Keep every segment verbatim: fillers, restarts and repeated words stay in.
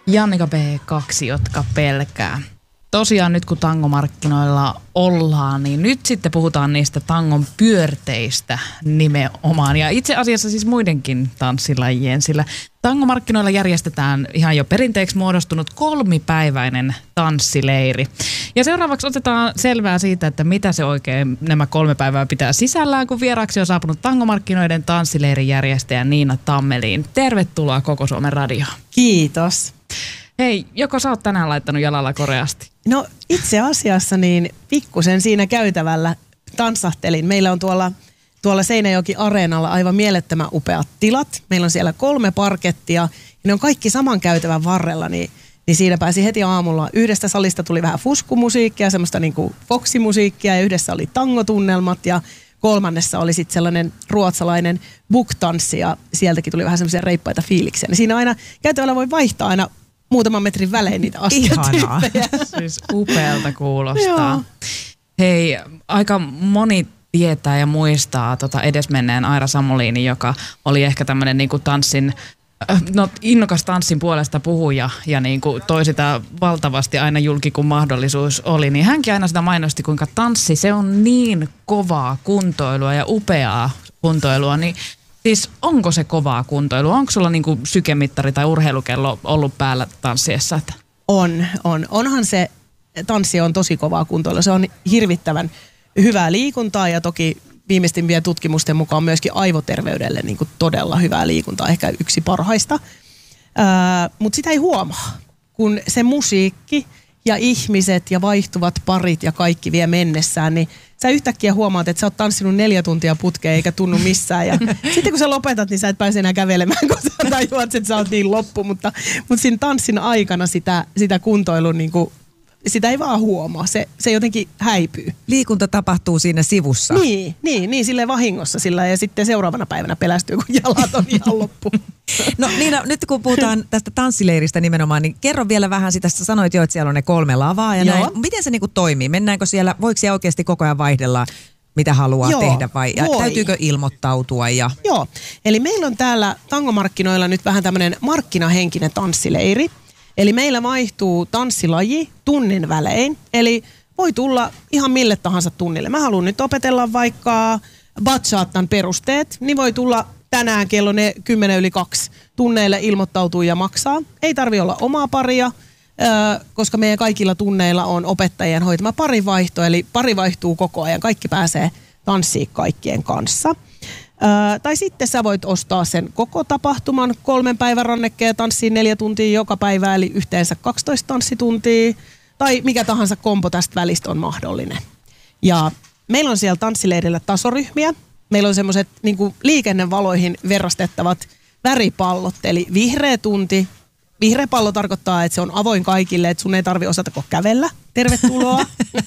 Jannika B kaksi, jotka pelkää. Tosiaan nyt kun tangomarkkinoilla ollaan, niin nyt sitten puhutaan niistä tangon pyörteistä nimenomaan. Ja itse asiassa siis muidenkin tanssilajien, sillä tangomarkkinoilla järjestetään ihan jo perinteeksi muodostunut kolmipäiväinen tanssileiri. Ja seuraavaksi otetaan selvää siitä, että mitä se oikein nämä kolme päivää pitää sisällään, kun vieraaksi on saapunut tangomarkkinoiden tanssileirin järjestäjä Niina Tammeliin. Tervetuloa Koko Suomen radioon. Kiitos. Hei, joko sä oot tänään laittanut jalalla koreasti? No itse asiassa niin pikkusen siinä käytävällä tanssahtelin. Meillä on tuolla, tuolla Seinäjoki-areenalla aivan mielettömän upeat tilat. Meillä on siellä kolme parkettia ja ne on kaikki saman käytävän varrella, niin, niin siinä pääsi heti aamulla. Yhdestä salista tuli vähän fuskumusiikkia, semmoista niin kuin foksimusiikkia ja yhdessä oli tangotunnelmat ja kolmannessa oli sitten sellainen ruotsalainen book-tanssi ja sieltäkin tuli vähän semmoisia reippaita fiiliksiä. Niin siinä aina käytävällä voi vaihtaa aina muutaman metrin välein niitä askeltyyppejä. Siis upealta kuulostaa. Hei, aika moni tietää ja muistaa tota edesmenneen Aira Samulinin, joka oli ehkä tämmöinen niinku tanssin, no innokas tanssin puolesta puhuja ja niinku toi sitä valtavasti aina julki, kun mahdollisuus oli. Niin hänkin aina sitä mainosti, kuinka tanssi, se on niin kovaa kuntoilua ja upeaa kuntoilua, niin siis onko se kovaa kuntoilua? Onko sulla niinku sykemittari tai urheilukello ollut päällä tanssiessa? On, on. Onhan se, tanssi on tosi kovaa kuntoilua. Se on hirvittävän hyvää liikuntaa ja toki viimeisimpien tutkimusten mukaan myöskin aivoterveydelle niinku todella hyvää liikuntaa, ehkä yksi parhaista. Mutta sitä ei huomaa, kun se musiikki ja ihmiset ja vaihtuvat parit ja kaikki vie mennessään, niin sä yhtäkkiä huomaat, että sä oot tanssinut neljä tuntia putkeen eikä tunnu missään. Ja sitten kun sä lopetat, niin sä et pääse enää kävelemään, kun sä tajuat, että sä oot niin loppu. Mutta, mutta siinä tanssin aikana sitä, sitä kuntoilun, niin kuin, sitä ei vaan huomaa. Se, se jotenkin häipyy. Liikunta tapahtuu siinä sivussa. Niin, niin, niin silleen vahingossa sillä ja sitten seuraavana päivänä pelästyy, kun jalat on ihan loppu. No Niina, nyt kun puhutaan tästä tanssileiristä nimenomaan, niin kerro vielä vähän sitä, sä sanoit jo, että siellä on ne kolme lavaa ja näin. Miten se niinku toimii? Mennäänkö siellä, voiko siellä oikeasti koko ajan vaihdella, mitä haluaa Joo, tehdä vai voi. Täytyykö ilmoittautua? Ja... Joo, eli meillä on täällä tangomarkkinoilla nyt vähän tämmöinen markkinahenkinen tanssileiri. Eli meillä vaihtuu tanssilaji tunnin välein, eli voi tulla ihan mille tahansa tunnille. Mä haluan nyt opetella vaikka bachatan perusteet, niin voi tulla tänään kello ne kymmenen yli kaksi tunneille ilmoittautuu ja maksaa. Ei tarvi olla omaa paria, koska meidän kaikilla tunneilla on opettajien hoitama parivaihto, eli pari vaihtuu koko ajan. Kaikki pääsee tanssiin kaikkien kanssa. Ää, tai sitten sä voit ostaa sen koko tapahtuman kolmen päivän rannekkeen tanssiin neljä tuntia joka päivä, eli yhteensä kaksitoista tanssituntia. Tai mikä tahansa kompo tästä välistä on mahdollinen. Ja meillä on siellä tanssileirillä tasoryhmiä. Meillä on semmoiset niin kuin liikennevaloihin verrastettavat väripallot, eli vihreä tunti. Vihreä pallo tarkoittaa, että se on avoin kaikille, että sun ei tarvitse osata kävellä. Tervetuloa.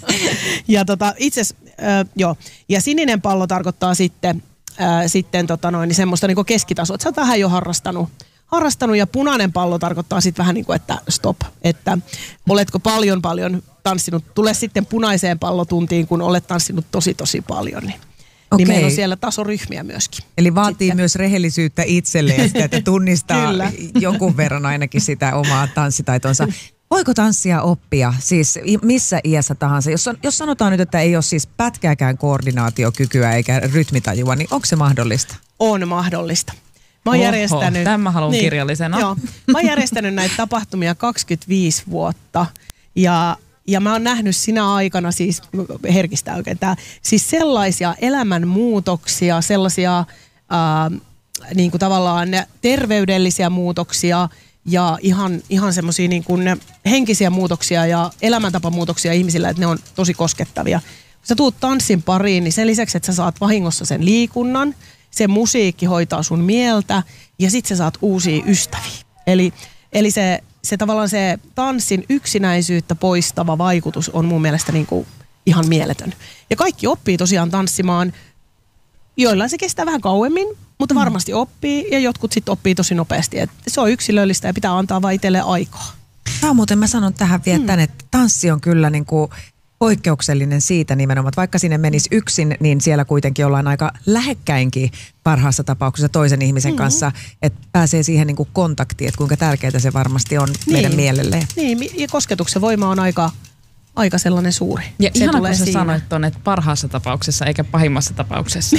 ja tota, itse äh, joo. Ja sininen pallo tarkoittaa sitten, äh, sitten tota noin, niin semmoista niin kuin keskitasoa, että sä oot vähän jo harrastanut. harrastanut ja punainen pallo tarkoittaa sitten vähän niin kuin, että stop, että oletko paljon paljon tanssinut. Tule sitten punaiseen pallotuntiin, kun olet tanssinut tosi tosi paljon, niin. Okei. Niin meillä on siellä tasoryhmiä myöskin. Eli vaatii sitten myös rehellisyyttä itselleen ja sitä, että tunnistaa jonkun verran ainakin sitä omaa tanssitaitonsa. Voiko tanssia oppia, siis missä iässä tahansa? Jos, on, jos sanotaan nyt, että ei ole siis pätkääkään koordinaatiokykyä eikä rytmitajua, niin onko se mahdollista? On mahdollista. Mä oon Oho, järjestänyt... Tämän haluan niin, kirjallisena. Joo, mä oon järjestänyt näitä tapahtumia kaksikymmentäviisi vuotta ja... Ja mä oon nähnyt sinä aikana siis, herkistää oikein tää, siis sellaisia elämänmuutoksia, sellaisia ää, niin kuin tavallaan terveydellisiä muutoksia ja ihan, ihan semmoisia niin kuin henkisiä muutoksia ja elämäntapamuutoksia ihmisillä, että ne on tosi koskettavia. Kun sä tuut tanssin pariin, niin sen lisäksi, että sä saat vahingossa sen liikunnan, se musiikki hoitaa sun mieltä ja sit sä saat uusia ystäviä. Eli, eli se... Se tavallaan se tanssin yksinäisyyttä poistava vaikutus on mun mielestä niin kuin ihan mieletön. Ja kaikki oppii tosiaan tanssimaan. Joillain se kestää vähän kauemmin, mutta varmasti oppii ja jotkut sitten oppii tosi nopeasti. Et se on yksilöllistä ja pitää antaa vaan itselle aikaa. Tämä on muuten, mä sanon tähän vielä mm. tän, että tanssi on kyllä niin kuin poikkeuksellinen siitä nimenomaan, että vaikka sinne menisi yksin, niin siellä kuitenkin ollaan aika lähekkäinkin parhaassa tapauksessa toisen ihmisen mm-hmm. kanssa, että pääsee siihen niin kuin kontaktiin, että kuinka tärkeää se varmasti on niin. meidän mielelle. Niin, ja kosketuksen voima on aika, aika sellainen suuri. Ja se ihana, kun sä sanoit ton, että parhaassa tapauksessa eikä pahimmassa tapauksessa.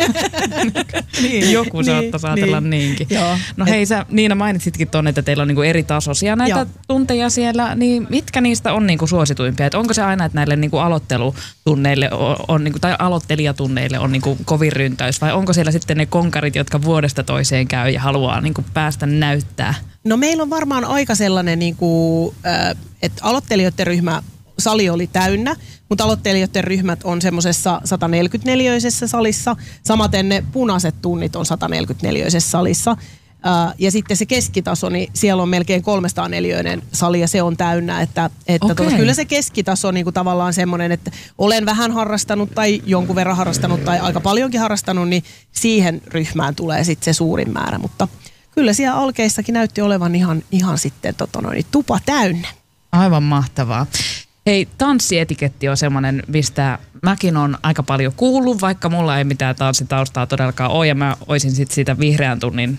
niin, Joku niin, saattaisi ajatella niin. niinkin. Joo. No hei, sä Niina mainitsitkin ton, että teillä on niinku eri tasoisia näitä Joo. tunteja siellä, niin mitkä niistä on niinku suosituimpia? Et onko se aina, että näille niinku aloittelutunneille on, on niinku, tai aloittelijatunneille on niinku kovin ryntäys, vai onko siellä sitten ne konkarit, jotka vuodesta toiseen käy ja haluaa niinku päästä näyttää? No meillä on varmaan aika sellainen, niinku, äh, että aloittelijoiden ryhmä sali oli täynnä, mutta aloittelijoiden ryhmät on semmoisessa sata neljäkymmentäneljäisessä salissa. Samaten ne punaiset tunnit on sata neljäkymmentäneljäisessä salissa. Ää, ja sitten se keskitaso, niin siellä on melkein kolmesataaneliöinen sali ja se on täynnä. Että, että okay. tuota, kyllä se keskitaso on niinku tavallaan semmoinen, että olen vähän harrastanut tai jonkun verran harrastanut tai aika paljonkin harrastanut, niin siihen ryhmään tulee sitten se suurin määrä. Mutta kyllä siellä alkeissakin näytti olevan ihan, ihan sitten tota noin, tupa täynnä. Aivan mahtavaa. Hei, tanssietiketti on semmoinen, mistä mäkin on aika paljon kuullut, vaikka mulla ei mitään tanssitaustaa todellakaan ole, ja mä oisin sitten siitä vihreän tunnin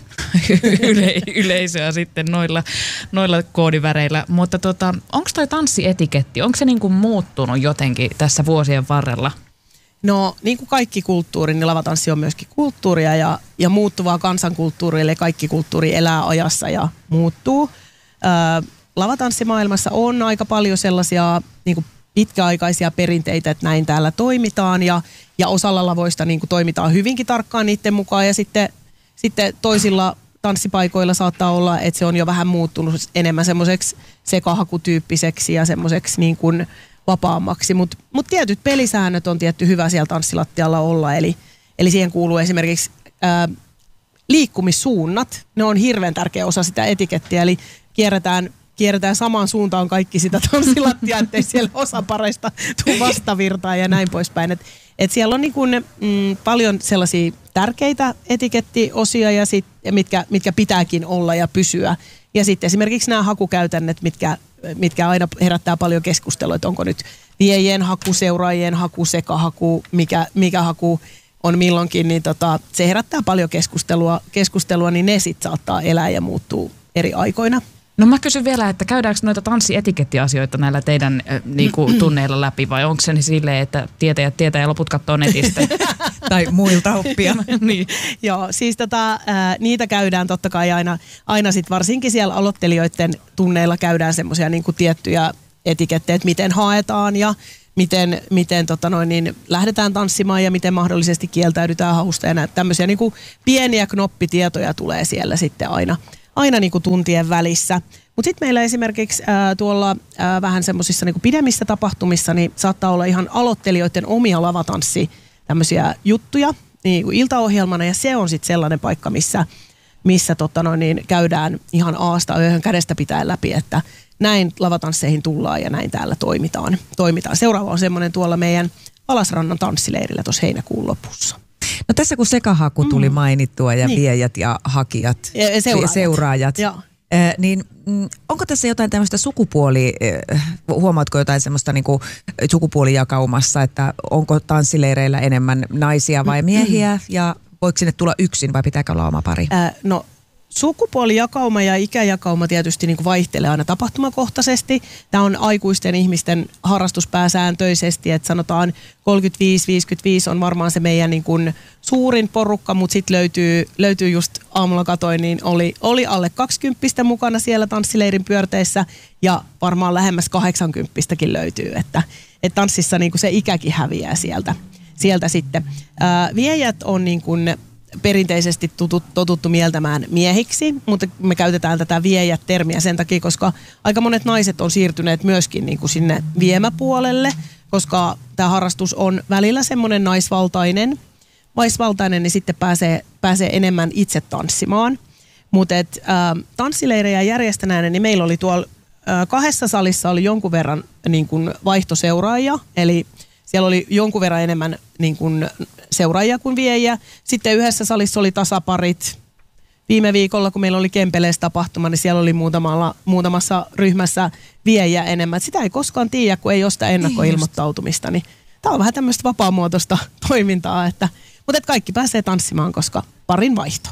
yle- yleisöä sitten noilla, noilla koodiväreillä. Mutta tota, onko toi tanssietiketti, onko se niinku muuttunut jotenkin tässä vuosien varrella? No niin kuin kaikki kulttuuri, niin lavatanssi on myöskin kulttuuria ja, ja muuttuvaa kansankulttuuria, eli kaikki kulttuuri elää ajassa ja muuttuu. Öö, Lavatanssimaailmassa on aika paljon sellaisia niin kuin pitkäaikaisia perinteitä, että näin täällä toimitaan ja, ja osalla lavoista niin kuin toimitaan hyvinkin tarkkaan niiden mukaan ja sitten, sitten toisilla tanssipaikoilla saattaa olla, että se on jo vähän muuttunut enemmän semmoiseksi sekahakutyyppiseksi ja semmoiseksi niin kuin vapaammaksi, mutta mut tietyt pelisäännöt on tietty hyvä siellä tanssilattialla olla, eli, eli siihen kuuluu esimerkiksi ää, liikkumissuunnat, ne on hirveän tärkeä osa sitä etikettiä, eli kierretään Kierretään samaan suuntaan kaikki sitä tanssilattia, ettei siellä osa pareista tule vastavirtaan ja näin poispäin. Et, et siellä on niin kun, mm, paljon sellaisia tärkeitä etikettiosia, ja sit, mitkä, mitkä pitääkin olla ja pysyä. Ja sitten esimerkiksi nämä hakukäytännöt, mitkä, mitkä aina herättää paljon keskustelua, että onko nyt viejien haku, seuraajien haku, sekahaku, mikä, mikä haku on milloinkin. Niin tota, se herättää paljon keskustelua, keskustelua niin ne sitten saattaa elää ja muuttuu eri aikoina. No mä kysyn vielä, että käydäänkö noita tanssietikettiasioita näillä teidän äh, niinku, tunneilla läpi, vai onko se niin silleen, että tietäjät tietää ja loput katsoo netistä? Tai muilta oppia. niin. Joo, siis tota, äh, niitä käydään totta kai aina, aina sit varsinkin siellä aloittelijoiden tunneilla käydään semmoisia niinku tiettyjä etikettejä, että miten haetaan ja miten, miten tota noin, niin lähdetään tanssimaan ja miten mahdollisesti kieltäydytään hausta. Ja tämmöisiä niinku pieniä knoppitietoja tulee siellä sitten aina. aina niin kuin tuntien välissä. Mutta sitten meillä esimerkiksi ää, tuolla ää, vähän semmoisissa niin pidemmissä tapahtumissa niin saattaa olla ihan aloittelijoiden omia lavatanssi tämmöisiä juttuja niin kuin iltaohjelmana, ja se on sitten sellainen paikka, missä, missä tota noin, niin käydään ihan aasta yöhön kädestä pitäen läpi, että näin lavatansseihin tullaan ja näin täällä toimitaan. toimitaan. Seuraava on semmoinen tuolla meidän Alasrannan tanssileirillä tuossa heinäkuun lopussa. No tässä kun sekahaku tuli mainittua ja niin. viejät ja hakijat ja, ja seuraajat, seuraajat äh, niin mm, onko tässä jotain tämmöistä sukupuoli, äh, huomaatko jotain semmoista niinku sukupuolijakaumassa, että onko tanssileireillä enemmän naisia vai miehiä ja voiko sinne tulla yksin vai pitääkö olla oma pari? Äh, no sukupuolijakauma ja ikäjakauma tietysti niin kuin vaihtelee aina tapahtumakohtaisesti. Tämä on aikuisten ihmisten harrastus pääsääntöisesti, että sanotaan kolmekymmentäviisi viisikymmentäviisi on varmaan se meidän niin kuin suurin porukka, mutta sitten löytyy, löytyy just aamulla katoin, niin oli, oli alle kaksikymmentä mukana siellä tanssileirin pyörteissä ja varmaan lähemmäs kahdeksankymmentäkin löytyy, että, että tanssissa niin kuin se ikäkin häviää sieltä, sieltä sitten. Ää, viejät on niin kuin perinteisesti tutut, totuttu mieltämään miehiksi, mutta me käytetään tätä viejät-termiä sen takia, koska aika monet naiset on siirtyneet myöskin niin kuin sinne viemäpuolelle, koska tämä harrastus on välillä semmoinen naisvaltainen, naisvaltainen, niin sitten pääsee, pääsee enemmän itse tanssimaan. Mutta äh, tanssileirejä järjestänään, niin meillä oli tuolla äh, kahdessa salissa oli jonkun verran niin kuin vaihtoseuraajia, eli siellä oli jonkun verran enemmän niin kuin seuraajia kuin viejä. Sitten yhdessä salissa oli tasaparit, viime viikolla, kun meillä oli Kempeleessä tapahtuma, niin siellä oli muutamalla, muutamassa ryhmässä viejä enemmän. Sitä ei koskaan tiedä, kun ei ole sitä ennakkoilmoittautumista. Niin tämä on vähän tämmöistä vapaamuotoista toimintaa, että, mutta et kaikki pääsee tanssimaan, koska parin vaihto.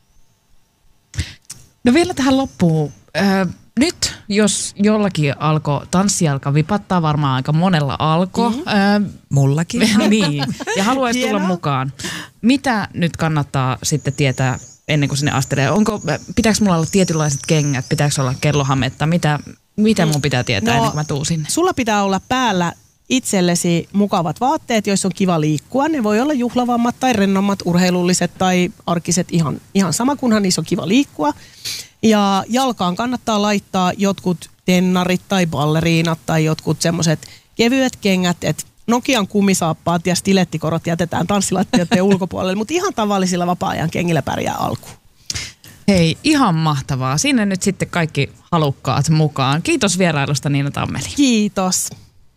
No vielä tähän loppuun. Äh, nyt, jos jollakin alkoi, tanssi alkaa vipattaa, varmaan aika monella alkoi. Mm-hmm. Äh, Mullakin. niin, ja haluaisi tulla mukaan. Mitä nyt kannattaa sitten tietää ennen kuin sinne astelee? Onko, pitääkö mulla olla tietynlaiset kengät, pitääkö olla kellohametta, mitä, mitä mun pitää tietää no, ennen kuin mä tuun sinne? Sulla pitää olla päällä itsellesi mukavat vaatteet, joissa on kiva liikkua. Ne voi olla juhlavammat tai rennommat, urheilulliset tai arkiset, ihan, ihan sama, kunhan niissä on kiva liikkua. Ja jalkaan kannattaa laittaa jotkut tennarit tai balleriinat tai jotkut semmoiset kevyet kengät, että Nokian kumisaappaat ja stilettikorot jätetään tanssilattioiden ulkopuolelle, mutta ihan tavallisilla vapaa-ajan kengillä pärjää alkuun. Hei, ihan mahtavaa. Sinne nyt sitten kaikki halukkaat mukaan. Kiitos vierailusta, Niina Tammeli. Kiitos.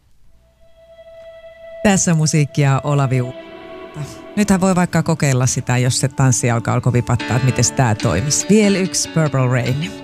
Tässä musiikkia Olavi U. Nythän voi vaikka kokeilla sitä, jos se tanssi alkaa alkoi vipattaa, että miten tämä toimisi. Vielä yksi Purple Rain.